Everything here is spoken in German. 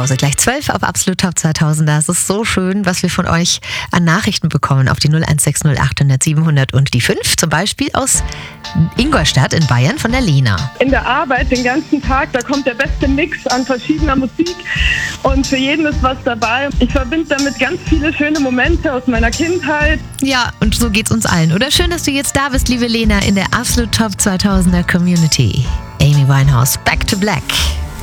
Pause. Gleich 12 auf Absolut Top 2000er. Es ist so schön, was wir von euch an Nachrichten bekommen auf die 016 0800 700 und die 5. Zum Beispiel aus Ingolstadt in Bayern von der Lena. In der Arbeit den ganzen Tag, da kommt der beste Mix an verschiedener Musik und für jeden ist was dabei. Ich verbinde damit ganz viele schöne Momente aus meiner Kindheit. Ja, und so geht's uns allen, oder? Schön, dass du jetzt da bist, liebe Lena, in der Absolut Top 2000er Community. Amy Winehouse, Back to Black.